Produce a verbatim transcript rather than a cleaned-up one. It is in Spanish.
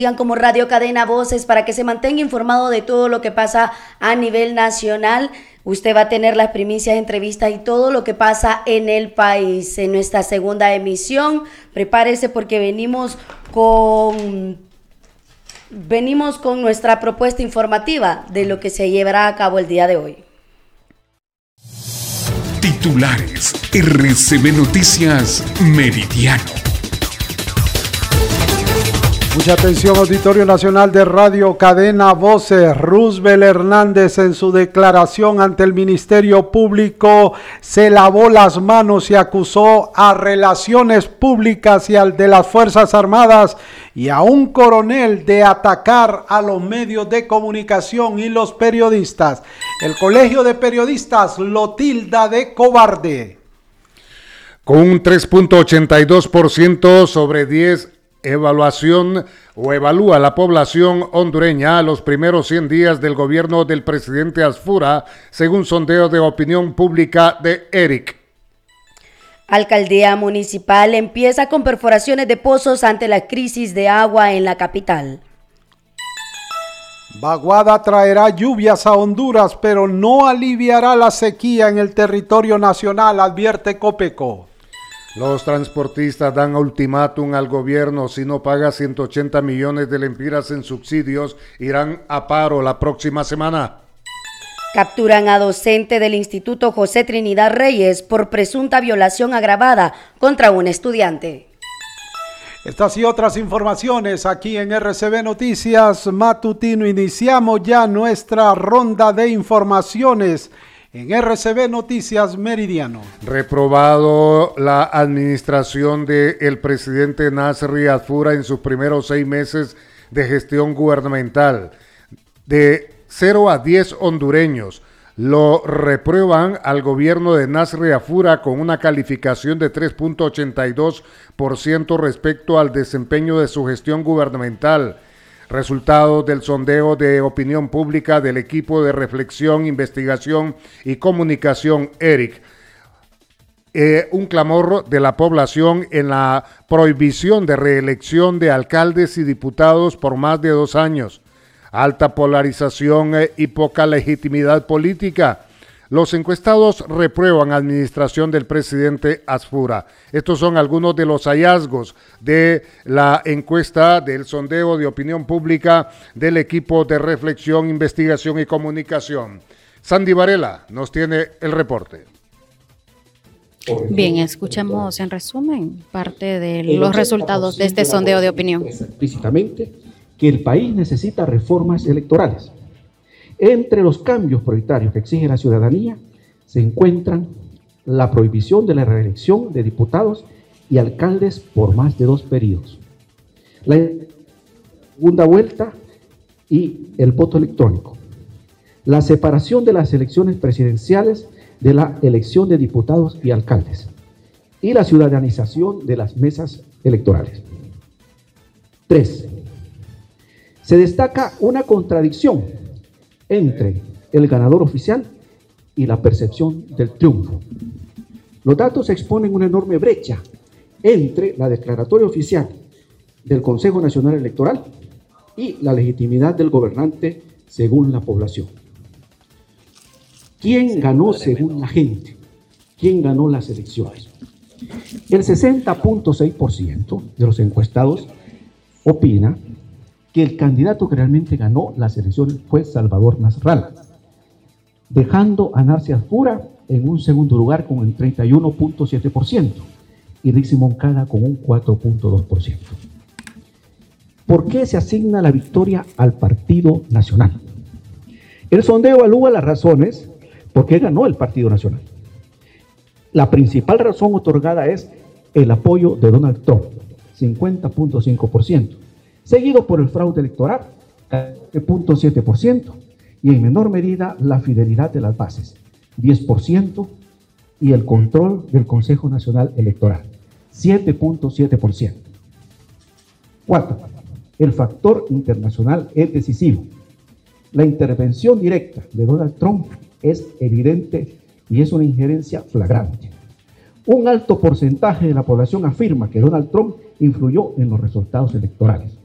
Como Radio Cadena Voces para que se mantenga informado de todo lo que pasa a nivel nacional. Usted va a tener las primicias, entrevistas y todo lo que pasa en el país. En nuestra segunda emisión, prepárese porque venimos con venimos con nuestra propuesta informativa de lo que se llevará a cabo el día de hoy. Titulares R C B Noticias Meridiano. Mucha atención, Auditorio Nacional de Radio Cadena Voces. Roosevelt Hernández, en su declaración ante el Ministerio Público, se lavó las manos y acusó a Relaciones Públicas y al de las Fuerzas Armadas y a un coronel de atacar a los medios de comunicación y los periodistas. El Colegio de Periodistas lo tilda de cobarde. Con un tres punto ochenta y dos por ciento sobre diez, evaluación o evalúa la población hondureña a los primeros cien días del gobierno del presidente Asfura, según sondeo de opinión pública de ERIC. Alcaldía municipal empieza con perforaciones de pozos ante la crisis de agua en la capital. Vaguada traerá lluvias a Honduras, pero no aliviará la sequía en el territorio nacional, advierte Copeco. Los transportistas dan ultimátum al gobierno: si no paga ciento ochenta millones de lempiras en subsidios, irán a paro la próxima semana. Capturan a docente del Instituto José Trinidad Reyes por presunta violación agravada contra un estudiante. Estas y otras informaciones aquí en R C B Noticias Matutino. Iniciamos ya nuestra ronda de informaciones en R C B Noticias Meridiano. Reprobado la administración del presidente Nasri Asfura en sus primeros seis meses de gestión gubernamental. De cero a diez hondureños lo reprueban al gobierno de Nasri Asfura con una calificación de tres punto ochenta y dos por ciento respecto al desempeño de su gestión gubernamental. Resultado del sondeo de opinión pública del equipo de reflexión, investigación y comunicación ERIC. Eh, un clamor de la población en la prohibición de reelección de alcaldes y diputados por más de dos años. Alta polarización eh, y poca legitimidad política. Los encuestados reprueban administración del presidente Asfura. Estos son algunos de los hallazgos de la encuesta del sondeo de opinión pública del equipo de reflexión, investigación y comunicación. Sandy Varela nos tiene el reporte. Bien, escuchamos en resumen parte de los resultados de este sondeo de opinión. Explícitamente que el país necesita reformas electorales. Entre los cambios prioritarios que exige la ciudadanía se encuentran la prohibición de la reelección de diputados y alcaldes por más de dos periodos, la segunda vuelta y el voto electrónico, la separación de las elecciones presidenciales de la elección de diputados y alcaldes y la ciudadanización de las mesas electorales. Tres. Se destaca una contradicción entre el ganador oficial y la percepción del triunfo. Los datos exponen una enorme brecha entre la declaratoria oficial del Consejo Nacional Electoral y la legitimidad del gobernante según la población. ¿Quién ganó según la gente? ¿Quién ganó las elecciones? El sesenta punto seis por ciento de los encuestados opina que el candidato que realmente ganó las elecciones fue Salvador Nasralla, dejando a Nasri Asfura en un segundo lugar con el treinta y uno punto siete por ciento y Rixi Moncada con un cuatro punto dos por ciento. ¿Por qué se asigna la victoria al Partido Nacional? El sondeo evalúa las razones por qué ganó el Partido Nacional. La principal razón otorgada es el apoyo de Donald Trump, cincuenta punto cinco por ciento, seguido por el fraude electoral, catorce punto siete por ciento, y en menor medida la fidelidad de las bases, diez por ciento, y el control del Consejo Nacional Electoral, siete punto siete por ciento. Cuatro, el factor internacional es decisivo. La intervención directa de Donald Trump es evidente y es una injerencia flagrante. Un alto porcentaje de la población afirma que Donald Trump influyó en los resultados electorales.